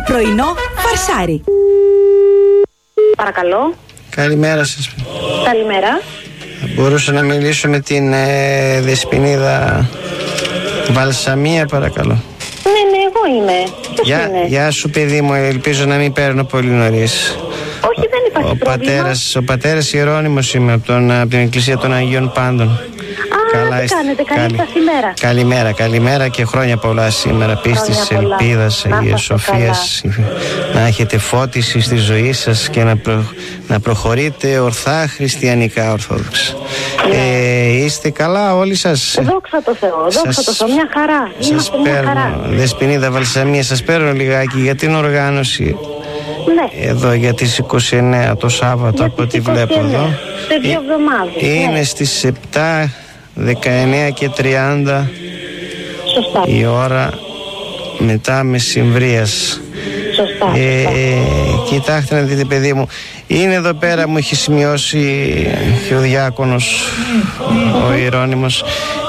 πρωινό φαρσάρι. Παρακαλώ. Καλημέρα σας. Καλημέρα. Μπορούσα να μιλήσω με την Δεσποινίδα Βαλσαμία, παρακαλώ? Ναι, εγώ είμαι. Γεια σου, παιδί μου, ελπίζω να μην παίρνω πολύ νωρίς. Όχι, δεν υπάρχει πρόβλημα. Ο πατέρας Ιερώνυμος είμαι από την Εκκλησία των Αγίων Πάντων. Καλά, τι κάνετε, καλή σας ημέρα. Καλημέρα και χρόνια πολλά σήμερα. Πίστης, ελπίδας, Αγίας Σοφίας. Να έχετε φώτιση στη ζωή σας και να προχωρείτε ορθά χριστιανικά, ορθόδοξα. Είστε καλά όλοι σας? Δόξα τω Θεώ, μια χαρά. Είμαστε μια χαρά. Δεσποινίδα Βαλσαμία, σας παίρνω λιγάκι για την οργάνωση. Ναι. Εδώ για τις 29 το Σάββατο, από ό,τι βλέπω εδώ. Σε 2 εβδομάδες. Είναι στις 7, 19 και 30. Σωστά. Η ώρα μετά μεσημβρίας. Σωστά. Κοιτάξτε να δείτε, παιδί μου, είναι εδώ πέρα, μου έχει σημειώσει και ο διάκονος, ο Ιερώνυμος,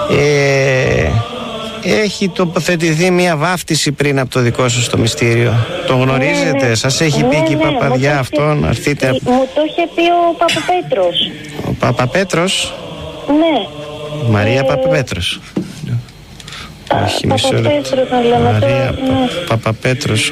έχει τοποθετηθεί μια βάφτιση πριν από το δικό σας το μυστήριο. Τον γνωρίζετε? Σας έχει πει και η παπαδιά αυτό να έρθετε? Μου το είχε πει ο Παπαπέτρος. Ο Παπαπέτρος? Ναι. Μαρία Παπαπέτρος. Όχι, μισό λεπτό. Μαρία Παπαπέτρος,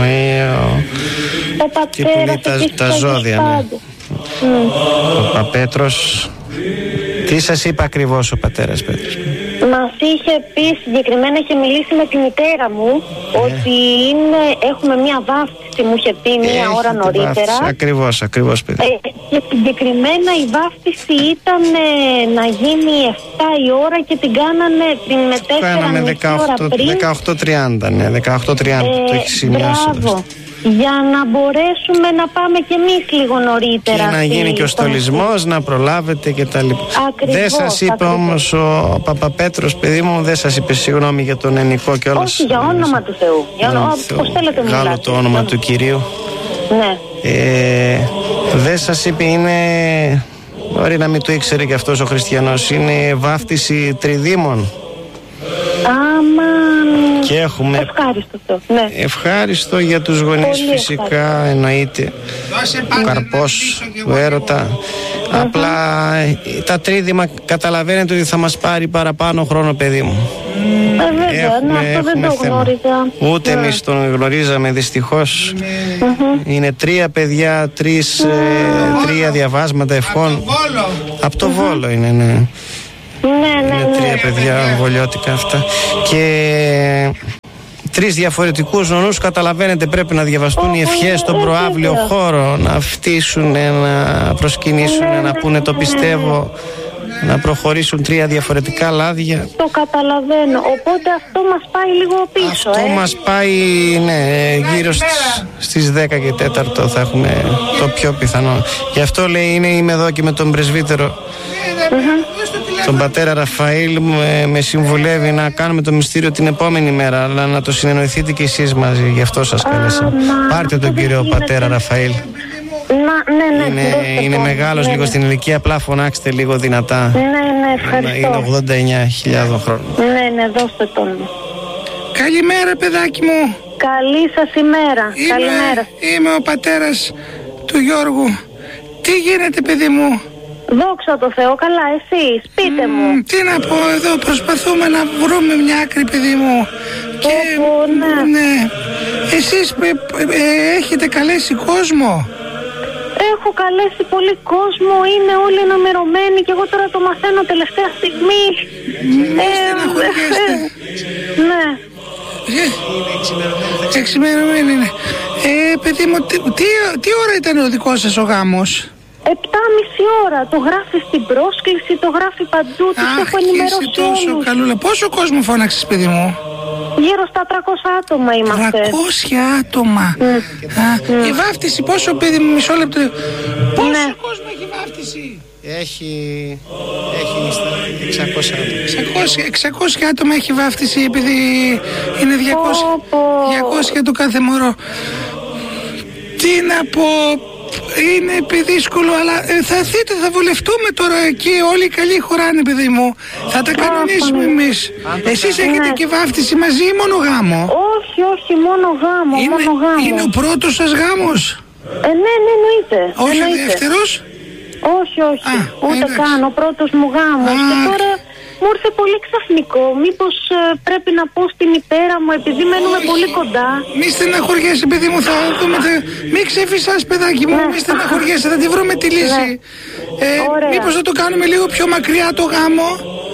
και που λέει τα ζώδια, ναι. Παπαπέτρος. Τι σας είπε ακριβώς ο πατέρας Πέτρος? Μας είχε πει συγκεκριμένα, είχε μιλήσει με τη μητέρα μου ότι έχουμε μία βάφτιση, μου είχε πει μία ώρα νωρίτερα. Ακριβώς παιδί. Και συγκεκριμένα η βάφτιση ήταν να γίνει 7 η ώρα και την κάνανε την μετέφεραν μισή ώρα πριν. 18:30, ναι, 18:30 το έχει σημειώσει. Για να μπορέσουμε να πάμε κι εμείς λίγο νωρίτερα. Και να γίνει και ο στολισμός, να προλάβετε και τα λοιπά. Δεν σας είπε όμως ο Παπαπέτρος, παιδί μου, δεν σας είπε συγγνώμη για τον ενικό και όλα? Όχι, για όνομα του Θεού. Πώς θέλετε να μιλάτε? Το όνομα του Κυρίου. Ναι. Δεν σας είπε, μπορεί να μην το ήξερε και αυτός ο χριστιανός, είναι βάφτιση τριδήμων. Και έχουμε... Ευχάριστο αυτό, ναι. Ευχάριστο για τους γονείς, φυσικά, εννοείται. Ο καρπός του έρωτα. Απλά τα τρίδημα καταλαβαίνετε ότι θα μας πάρει παραπάνω χρόνο, παιδί μου. Βέβαια, αυτό δεν το γνώριζα. Ούτε εμείς τον γνωρίζαμε, δυστυχώς. Είναι 3 παιδιά, 3 διαβάσματα ευχών. Από το Βόλο είναι, ναι. Είναι 3 παιδιά βολιώτικα αυτά. Και 3 διαφορετικούς νονούς, καταλαβαίνετε, πρέπει να διαβαστούν οι ευχές στον προαύλιο χώρο, να φτύσουν, να προσκυνήσουν, να πούνε το πιστεύω, να προχωρήσουν 3 διαφορετικά λάδια. Το καταλαβαίνω, οπότε αυτό μας πάει λίγο πίσω. Αυτό μας πάει, ναι, γύρω στις 10 και 4 θα έχουμε το πιο πιθανό. Γι' αυτό λέει, είμαι εδώ και με τον πρεσβύτερο, τον πατέρα Ραφαήλ, με συμβουλεύει να κάνουμε το μυστήριο την επόμενη μέρα, αλλά να το συνεννοηθείτε κι εσείς μαζί, γι' αυτό σας κάλεσα. Πάρτε τον κύριο πατέρα Ραφαήλ. Ναι, είναι μεγάλος λίγο στην ηλικία, απλά φωνάξτε λίγο δυνατά. Ναι, ευχαριστώ. Είναι 89.000 χρόνων. Ναι, δώστε τον. Καλημέρα, παιδάκι μου. Καλή σας ημέρα. Καλημέρα. Είμαι ο πατέρας του Γιώργου. Τι γίνεται, παιδί μου? Δόξα τω Θεώ, καλά, εσείς, πείτε μου. Τι να πω, εδώ προσπαθούμε να βρούμε μια άκρη, παιδί μου. Και ναι. Εσείς έχετε καλέσει κόσμο? Έχω καλέσει πολύ κόσμο, είναι όλοι ενημερωμένοι και εγώ τώρα το μαθαίνω τελευταία στιγμή. Ναι. Εξημερωμένη είναι. Παιδί μου, τι ώρα ήταν ο δικός σας ο γάμος? 7,5 ώρα. Το γράφει στην πρόσκληση, το γράφει παντού, τους έχω ενημερώσει τόσο όλους. καλούλα. Πόσο κόσμο φώναξες, παιδί μου? Γύρω στα 300 άτομα είμαστε. 300 άτομα. Η βάφτιση πόσο, παιδί μου, μισό λεπτό. Πόσο κόσμο έχει βάφτιση? Έχει 600 άτομα. 600 άτομα έχει βάφτιση, επειδή είναι 200 το κάθε μωρό. Τι να πω, είναι δύσκολο, αλλά θα δείτε, θα βολευτούμε τώρα εκεί. Όλοι οι καλοί χωράνε, παιδί μου. Θα τα κανονίσουμε εμείς. Εσείς έχετε και βάφτιση μαζί ή μόνο γάμο? Όχι, μόνο γάμο. Είναι ο πρώτος σας γάμος? Ναι, εννοείται. Όχι ο δεύτερος? Όχι. Ούτε καν. Ο πρώτος μου γάμος. Και τώρα μου ήρθε πολύ ξαφνικό. Μήπως πρέπει να πω στη μητέρα μου, επειδή μένουμε πολύ κοντά. Μη στεναχωριέσαι, παιδί μου, θα δούμε. Μη ξεφυσάς, παιδάκι μου, μη στεναχωριέσαι, θα τη βρούμε τη λύση. Μήπως θα το κάνουμε λίγο πιο μακριά το γάμο?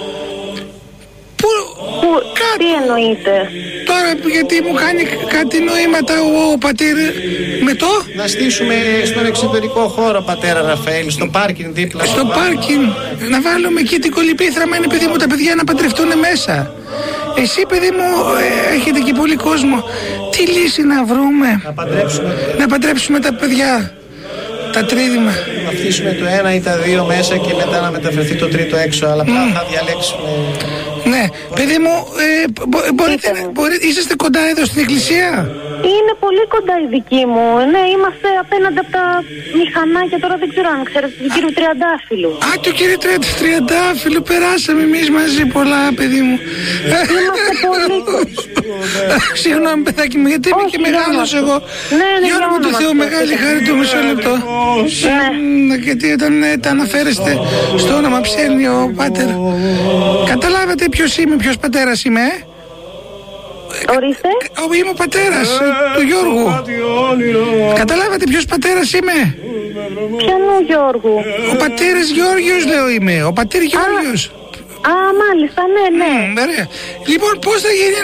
Τι εννοείται? Τώρα, γιατί μου κάνει κάτι νοήματα ο πατήρ με το... Να στήσουμε στον εξωτερικό χώρο, πατέρα Ραφαήλ, στο πάρκινγκ δίπλα. Στο πάρκινγκ, να βάλουμε εκεί την κολυπήθρα, μένει, παιδί μου, τα παιδιά να παντρευτούν μέσα. Εσύ, παιδί μου, έχετε και πολύ κόσμο. Τι λύση να βρούμε? Να παντρέψουμε τα παιδιά, τα τρίδημα. Να αφήσουμε το ένα ή τα δύο μέσα και μετά να μεταφερθεί το τρίτο έξω, αλλά θα διαλέξουμε. Ναι, παιδί μου, είσαστε κοντά εδώ στην εκκλησία? Είναι πολύ κοντά η δική μου. Ναι, είμαστε απέναντι από τα μηχανάκια. Τώρα δεν ξέρω αν ξέρετε τον κύριο Τριαντάφυλλου. Το κύριο Τριαντάφυλλου, περάσαμε εμείς μαζί πολλά, παιδί μου. Είμαστε πολύ κοντά. Συγγνώμη, παιδάκι μου, γιατί είμαι και μεγάλος εγώ. Ναι, Γιώργο μου του Θεού, μεγάλη χάρη του, μισό λεπτό. Γιατί όταν τα αναφέρεστε στο όνομα ψέλνει ο πάτερ. Καταλάβατε ποιος είμαι, ποιος πατέρας είμαι? Ορίστε. Είμαι ο πατέρας του Γιώργου. Καταλάβατε ποιος πατέρας είμαι? Ποιανού Γιώργου? Ο πατέρας Γιώργιος, λέω, είμαι. Ο πατήρ Γιώργιος. Μάλιστα, ναι. Ωραία. Λοιπόν, πώς θα γίνει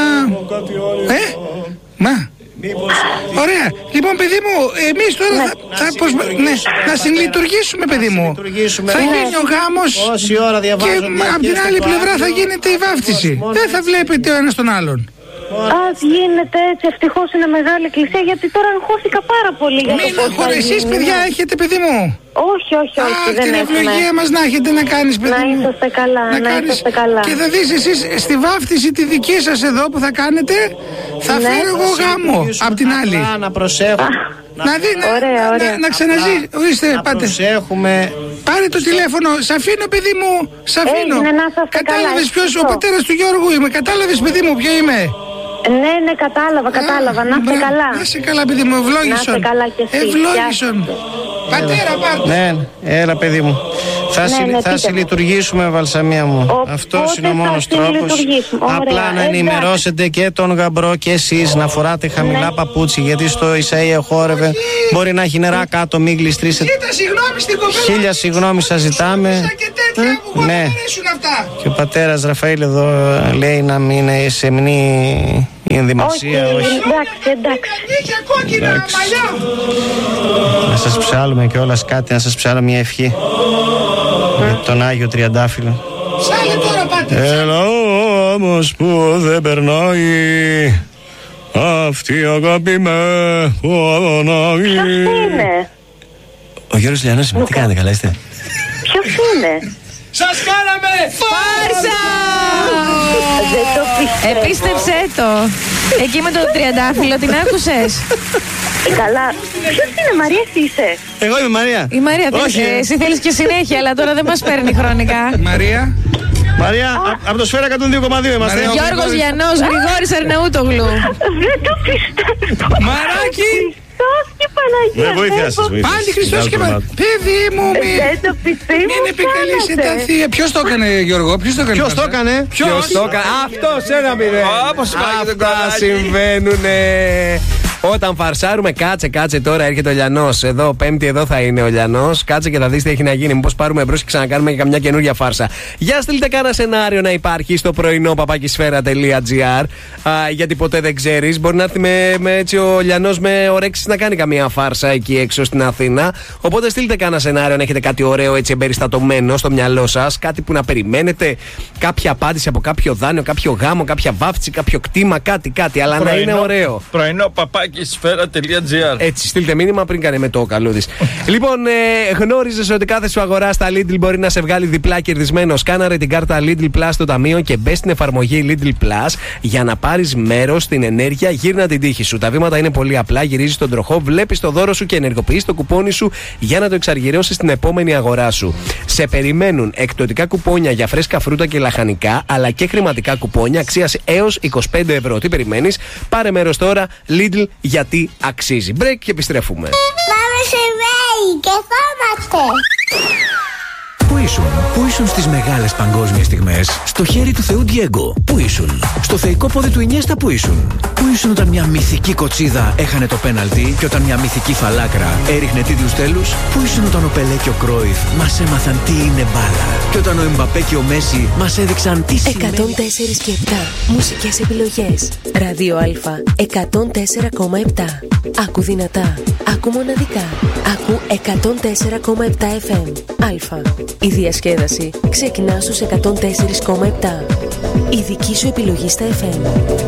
Ωραία. Λοιπόν, παιδί μου, εμείς τώρα να συλλειτουργήσουμε, παιδί μου. Θα γίνει ο γάμος και από την άλλη πλευρά θα γίνεται η βάφτιση. Δεν θα βλέπετε ο ένας τον άλλον. Γίνεται έτσι. Ευτυχώς είναι μεγάλη εκκλησία, γιατί τώρα αγχώθηκα πάρα πολύ για το πώς θα γίνει. Εσείς, παιδιά, έχετε, παιδί μου? Όχι, δεν την ευλογία μας να έχετε να κάνεις, παιδί μου. Να είσαστε καλά. Και θα δεις εσείς στη βάφτιση τη δική σας εδώ που θα κάνετε, θα φέρω εγώ γάμο απ' την άλλη. Να προσέχουμε. Να ξαναζεί. Ορίστε, πάτε. Πάρε το τηλέφωνο. Σ' αφήνω, παιδί μου. Σ' αφήνω. Κατάλαβες ποιος? Ο πατέρας του Γιώργου είμαι. Κατάλαβες, παιδί μου, ποιο είμαι? Ναι, κατάλαβα. Να είστε καλά. Να είστε καλά, παιδί μου. Ευλόγησον. Να είστε καλά κι εσείς. Ευλόγησον. Πατέρα, πάρτε. Ναι, έλα, παιδί μου. Θα συλλειτουργήσουμε, Βαλσαμία μου. Αυτός είναι ο μόνος τρόπος. Απλά να ενημερώσετε και τον γαμπρό και εσείς να φοράτε χαμηλά παπούτσι, γιατί στο Ισαΐα χόρευε. Μπορεί να έχει νερά κάτω, μην γλιστρήσετε. Χίλια συγγνώμη σας ζητάμε. Ναι. Και ο πατέρας Ραφαήλ εδώ λέει να μην είναι σεμνή η ενδυμασία. Εντάξει. Να σας ψάλουμε κιόλας κάτι, να σας ψάλω μια ευχή για τον Άγιο Τριαντάφυλλο. Έλα όμως που δεν περνάει αυτή η αγάπη με πονάει. Ποιος είναι? Ο Γιώργος Λιανός. Τι κάνετε, καλά είστε? Ποιος είναι? Σας κάναμε φάρσα! Δεν το πιστεύω. Επίστεψέ το. Εκεί με τον Τριαντάφυλλο, την άκουσες? Καλά. Ποιος είναι, Μαρία, εσύ είσαι? Εγώ είμαι Μαρία. Η Μαρία, εσύ θέλεις και συνέχεια, αλλά τώρα δεν μας παίρνει χρονικά. Μαρία, από το Σφαίρα 102,2 είμαστε. Γιώργος Λιανός, Γρηγόρης Αρναούτογλου. Δεν το πιστεύω. Μαράκι! Χριστός και Παναγία. Με βοήθεια σας. Πάλι Χριστός και Παναγία. Παιδί μου, δεν το πιστεύω. Μην επικαλείσαι τα θεία. Ποιος το έκανε, Γιώργο? Ποιος το έκανε? Ποιος το έκανε? Αυτός 1-0. Όπως αυτά συμβαίνουνε. Όταν φαρσάρουμε, κάτσε τώρα, έρχεται ο Λιανός. Εδώ, Πέμπτη, εδώ θα είναι ο Λιανός. Κάτσε και θα δεις τι έχει να γίνει. Μήπως πάρουμε μπρος και ξανακάνουμε και καμιά καινούργια φάρσα. Για στείλτε κάνα σενάριο να υπάρχει στο πρωινό @sfera.gr. Γιατί ποτέ δεν ξέρεις. Μπορεί να έρθει με έτσι ο Λιανός με ορέξεις να κάνει καμία φάρσα εκεί έξω στην Αθήνα. Οπότε στείλτε κάνα σενάριο να έχετε κάτι ωραίο έτσι εμπεριστατωμένο στο μυαλό σας. Κάτι που να περιμένετε. Κάποια απάντηση από κάποιο δάνειο, κάποιο γάμο, κάποια βάφτιση, κάποιο κτήμα, κάτι. Αλλά να είναι ωραίο. Πρωινό Σφαίρα.gr. Έτσι, στείλτε μήνυμα πριν κάνε με το καλό της. Λοιπόν, γνώριζες ότι κάθε σου αγορά στα Lidl μπορεί να σε βγάλει διπλά κερδισμένο? Σκάναρε την κάρτα Lidl Plus στο ταμείο και μπες στην εφαρμογή Lidl Plus για να πάρεις μέρος στην ενέργεια. Γύρνα την τύχη σου. Τα βήματα είναι πολύ απλά. Γυρίζεις τον τροχό, βλέπεις το δώρο σου και ενεργοποιείς το κουπόνι σου για να το εξαργυρώσεις στην επόμενη αγορά σου. Σε περιμένουν εκπτωτικά κουπόνια για φρέσκα φρούτα και λαχανικά, αλλά και χρηματικά κουπόνια αξίας έως 25 ευρώ. Τι περιμένεις? Πάρε μέρος τώρα. Lidl, γιατί αξίζει. Break και επιστρέφουμε. Πάμε σε βέη και φόμαστε. Πού ήσουν στις μεγάλες παγκόσμιες στιγμές? Στο χέρι του Θεού Ντιέγκο. Πού ήσουν? Στο θεϊκό πόδι του Ινιέστα. Πού ήσουν? Πού ήσουν όταν μια μυθική κοτσίδα έχανε το πέναλτι και όταν μια μυθική φαλάκρα έριχνε τίτλους τέλους? Πού ήσουν όταν ο Πελέ και ο Κρόιφ μας έμαθαν τι είναι μπάλα και όταν ο Εμπαπέ και ο Μέση μας έδειξαν τι σημαίνει? 104 και 7 μουσικές επιλογές. Ράδιο Α 104,7. Άκου δυνατά. Άκου μοναδικά. Άκου 104,7 FM. Α. Η διασκέδαση ξεκινά στους 104,7. Η δική σου επιλογή στα FM.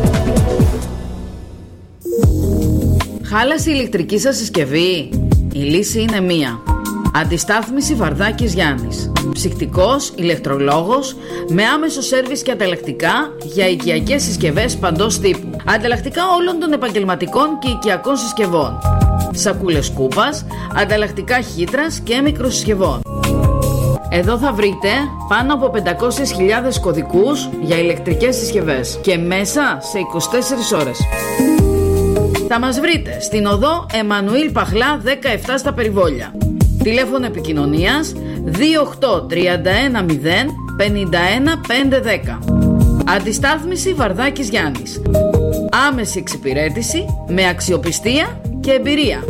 Χάλασε η ηλεκτρική σας συσκευή? Η λύση είναι μία. Αντιστάθμιση Βαρδάκης Γιάννης. Ψυκτικός, ηλεκτρολόγος, με άμεσο σέρβις και ανταλλακτικά για οικιακές συσκευές παντός τύπου. Ανταλλακτικά όλων των επαγγελματικών και οικιακών συσκευών. Σακούλες κούπας, ανταλλακτικά χύτρας και μικροσυσκευών. Εδώ θα βρείτε πάνω από 500.000 κωδικούς για ηλεκτρικές συσκευές και μέσα σε 24 ώρες. Θα μας βρείτε στην οδό Εμμανουήλ Παχλά 17 στα Περιβόλια. Τηλέφωνο επικοινωνίας 28 31 0 51 510. Αντιστάθμιση Βαρδάκης Γιάννης. Άμεση εξυπηρέτηση με αξιοπιστία και εμπειρία.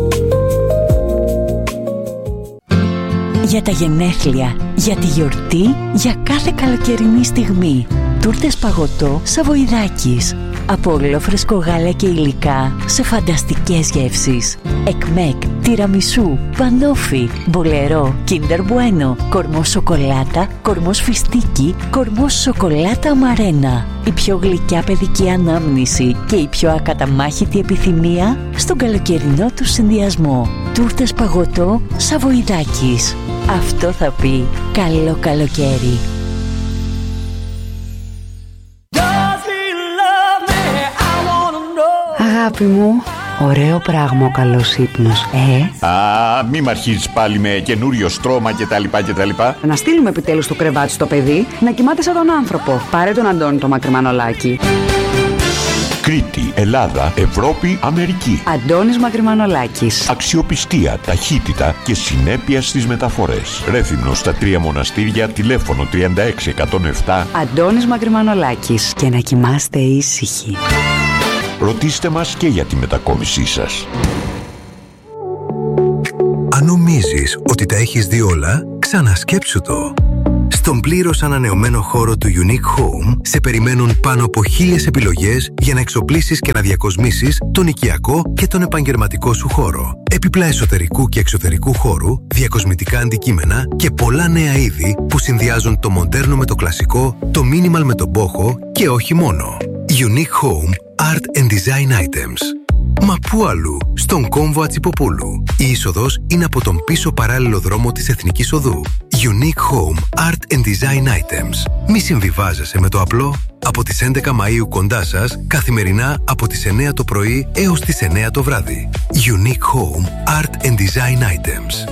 Για τα γενέθλια, για τη γιορτή, για κάθε καλοκαιρινή στιγμή. Τούρτες παγωτό Σαβοϊδάκης. Από ολόφρεσκο γάλα και υλικά σε φανταστικές γεύσεις. Εκμέκ, τιραμισού, πανόφι, μπολερό, Kinder Bueno, κορμός σοκολάτα, κορμός φιστίκι, κορμός σοκολάτα αμαρένα. Η πιο γλυκιά παιδική ανάμνηση και η πιο ακαταμάχητη επιθυμία στον καλοκαιρινό του συνδυασμό. Τούρτες παγωτό Σαβοϊδάκης. Αυτό θα πει καλό καλοκαίρι. Αγάπη μου, ωραίο πράγμα ο καλός ύπνος. Μη μ' αρχίζεις πάλι με καινούριο στρώμα κτλ. Να στείλουμε επιτέλους το κρεβάτι στο παιδί να κοιμάται σαν τον άνθρωπο. Πάρε τον Αντώνη το Μακρυμανολάκη. Κρήτη, Ελλάδα, Ευρώπη, Αμερική. Αντώνης Μακρυμανολάκης. Αξιοπιστία, ταχύτητα και συνέπεια στις μεταφορές. Ρέθυμνος στα 3 μοναστήρια, τηλέφωνο 36 107. Αντώνης Μακρυμανολάκης. Και να κοιμάστε ήσυχοι. Ρωτήστε μας και για τη μετακόμισή σας. Αν νομίζεις ότι τα έχεις δει όλα, ξανασκέψου το. Στον πλήρως ανανεωμένο χώρο του Unique Home σε περιμένουν πάνω από 1000 επιλογές για να εξοπλίσεις και να διακοσμήσεις τον οικιακό και τον επαγγελματικό σου χώρο. Επιπλά εσωτερικού και εξωτερικού χώρου, διακοσμητικά αντικείμενα και πολλά νέα είδη που συνδυάζουν το μοντέρνο με το κλασικό, το minimal με τον μπόχο και όχι μόνο. Unique Home Art and Design Items. Μα πού αλλού, στον κόμβο Ατσιποπούλου. Η είσοδος είναι από τον πίσω παράλληλο δρόμο της Εθνικής Οδού. Unique Home Art and Design Items. Μη συμβιβάζεσαι με το απλό. Από τις 11 Μαΐου κοντά σας, καθημερινά από τις 9 το πρωί έως τις 9 το βράδυ. Unique Home Art and Design Items.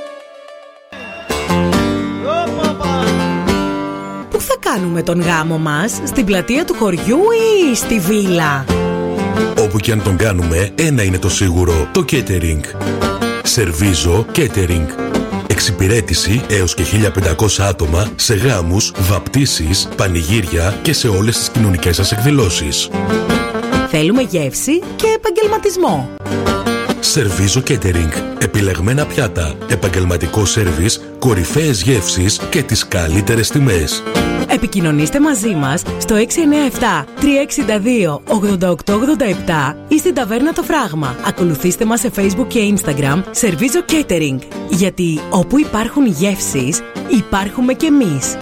Πού θα κάνουμε τον γάμο μας, στην πλατεία του χωριού ή στη βίλα? Όπου και αν τον κάνουμε, ένα είναι το σίγουρο, το catering. Σερβίζο Catering. Εξυπηρέτηση έως και 1500 άτομα σε γάμους, βαπτίσεις, πανηγύρια και σε όλες τις κοινωνικές σας εκδηλώσεις. Θέλουμε γεύση και επαγγελματισμό. Σερβίζο Catering. Επιλεγμένα πιάτα, επαγγελματικό σέρβις, κορυφαίες γεύσεις και τις καλύτερες τιμές. Επικοινωνήστε μαζί μας στο 697 362 8887 ή στην ταβέρνα Το Φράγμα. Ακολουθήστε μας σε Facebook και Instagram Σερβίζο Catering. Γιατί όπου υπάρχουν γεύσεις, υπάρχουμε κι εμείς.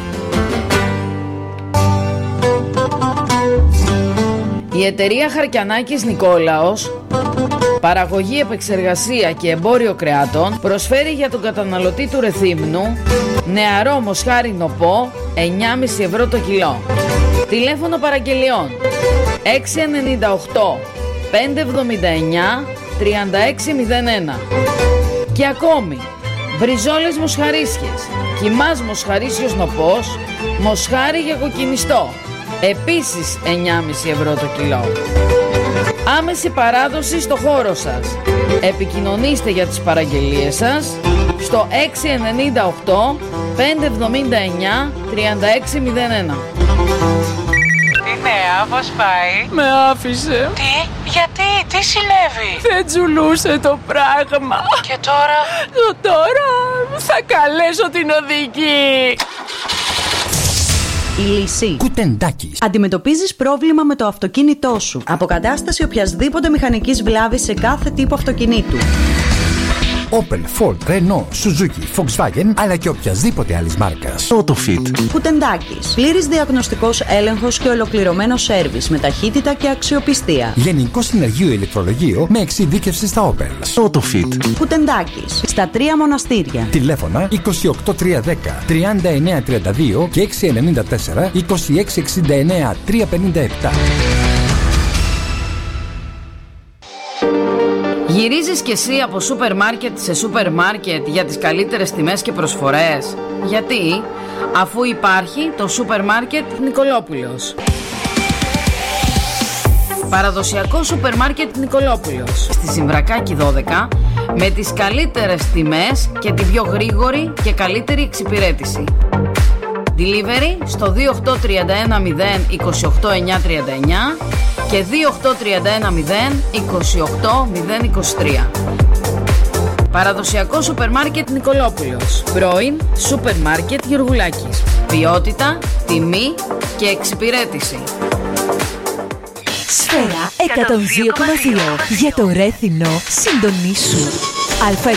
Η εταιρεία Χαρκιανάκης Νικόλαος παραγωγή, επεξεργασία και εμπόριο κρεάτων, προσφέρει για τον καταναλωτή του Ρεθύμνου νεαρό μοσχάρι νοπό 9,5 ευρώ το κιλό. Τηλέφωνο παραγγελιών 698 579 3601. Και ακόμη μπριζόλες μοσχαρίσιες, κιμάς μοσχαρίσιος νοπός, μοσχάρι για κοκκινιστό, επίσης 9,5 ευρώ το κιλό. Άμεση παράδοση στο χώρο σας. Επικοινωνήστε για τις παραγγελίες σας στο 698 579 3601. Τι νέα, πώς πάει? Με άφησε. Τι, γιατί, τι συνέβη? Δεν τζουλούσε το πράγμα. Και τώρα? Τώρα θα καλέσω την οδηγή. Η λύση. Κουτεντάκης. Αντιμετωπίζεις πρόβλημα με το αυτοκίνητό σου. Αποκατάσταση οποιασδήποτε μηχανικής βλάβης σε κάθε τύπο αυτοκινήτου. Opel, Ford, Renault, Suzuki, Volkswagen, αλλά και οποιασδήποτε άλλης μάρκας. Autofit. Κουτεντάκης. Πλήρης διαγνωστικός έλεγχος και ολοκληρωμένο σέρβις με ταχύτητα και αξιοπιστία. Γενικό συνεργείο ηλεκτρολογείο με εξειδίκευση στα Opel. Autofit. Κουτεντάκης. Στα 3 μοναστήρια. Τηλέφωνα 28310 3932 και 694 2669 357. Γυρίζεις κι εσύ από σούπερ μάρκετ σε σούπερ μάρκετ για τις καλύτερες τιμές και προσφορές? Γιατί? Αφού υπάρχει το σούπερ μάρκετ Νικολόπουλος. Παραδοσιακό σούπερ μάρκετ Νικολόπουλος στη Συμβρακάκη 12, με τις καλύτερες τιμές και την πιο γρήγορη και καλύτερη εξυπηρέτηση. Delivery στο 28310 28939 και 28310 28023. Παραδοσιακό σούπερ μάρκετ Νικολόπουλος. Πρώην σούπερ μάρκετ Γεωργουλάκης. Ποιότητα, τιμή και εξυπηρέτηση. Σφαίρα 102,2. Για το Ρέθινο συντονίσου.